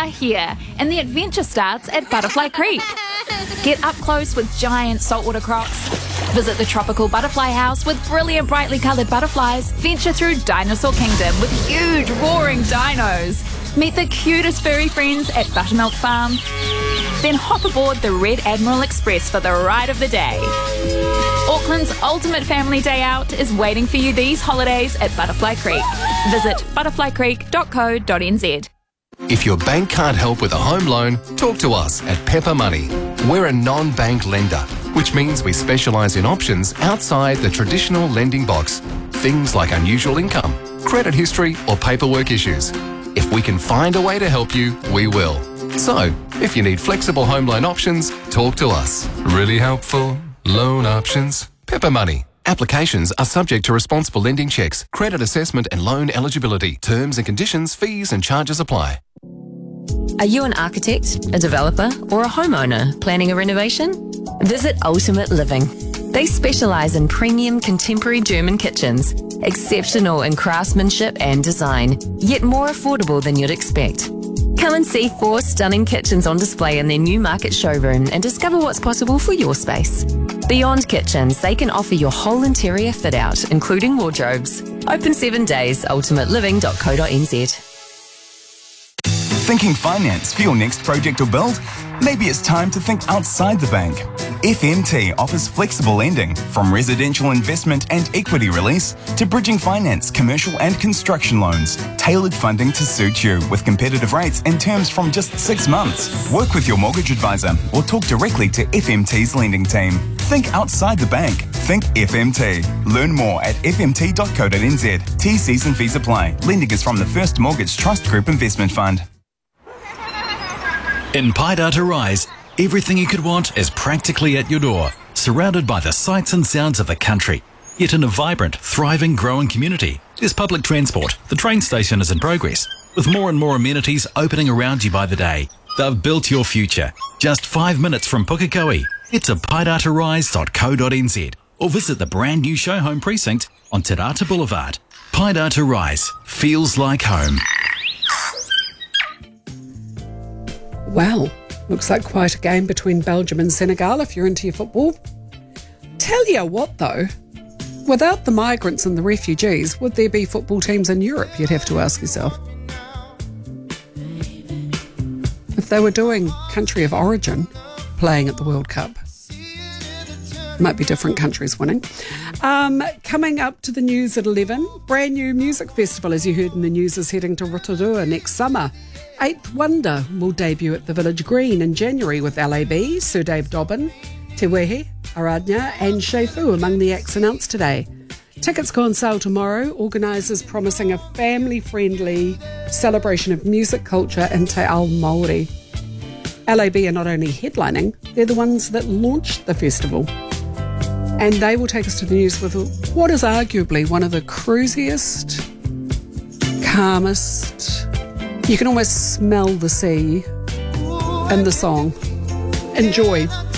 are here, and the adventure starts at Butterfly Creek. Get up close with giant saltwater crocs. Visit the tropical butterfly house with brilliant, brightly coloured butterflies. Venture through Dinosaur Kingdom with huge, roaring dinos. Meet the cutest furry friends at Buttermilk Farm. Then hop aboard the Red Admiral Express for the ride of the day. Auckland's ultimate family day out is waiting for you these holidays at Butterfly Creek. Visit butterflycreek.co.nz. If your bank can't help with a home loan, talk to us at Pepper Money. We're a non-bank lender, which means we specialise in options outside the traditional lending box. Things like unusual income, credit history or paperwork issues. If we can find a way to help you, we will. So, if you need flexible home loan options, talk to us. Really helpful loan options. Pepper Money. Applications are subject to responsible lending checks, credit assessment and loan eligibility. Terms and conditions, fees and charges apply. Are you an architect, a developer, or a homeowner planning a renovation? Visit Ultimate Living. They specialise in premium contemporary German kitchens, exceptional in craftsmanship and design, yet more affordable than you'd expect. Come and see 4 stunning kitchens on display in their new market showroom and discover what's possible for your space. Beyond kitchens, they can offer your whole interior fit out, including wardrobes. Open 7 days, ultimateliving.co.nz. Thinking finance for your next project or build? Maybe it's time to think outside the bank. FMT offers flexible lending, from residential investment and equity release to bridging finance, commercial and construction loans. Tailored funding to suit you with competitive rates and terms from just 6 months. Work with your mortgage advisor or talk directly to FMT's lending team. Think outside the bank. Think FMT. Learn more at fmt.co.nz. T's and fees apply. Lending is from the First Mortgage Trust Group Investment Fund. In Paidata Rise, everything you could want is practically at your door, surrounded by the sights and sounds of the country, yet in a vibrant, thriving, growing community. There's public transport, the train station is in progress, with more and more amenities opening around you by the day. They've built your future. Just 5 minutes from Pukekohe. Head to paidatarise.co.nz or visit the brand new show home precinct on Te Rata Boulevard. Paidata Rise feels like home. Wow, looks like quite a game between Belgium and Senegal if you're into your football. Tell you what though, without the migrants and the refugees, would there be football teams in Europe, you'd have to ask yourself. If they were doing country of origin playing at the World Cup, might be different countries winning. Coming up to the news at 11, brand new music festival, as you heard in the news, is heading to Rotorua next summer. Eighth Wonder will debut at the Village Green in January with LAB, Sir Dave Dobbin, Te Wehe, Aradna and Sheifu among the acts announced today. Tickets go on sale tomorrow, organisers promising a family-friendly celebration of music, culture and te ao Māori. LAB are not only headlining, they're the ones that launched the festival. And they will take us to the news with what is arguably one of the cruisiest, calmest, you can almost smell the sea in the song. Enjoy.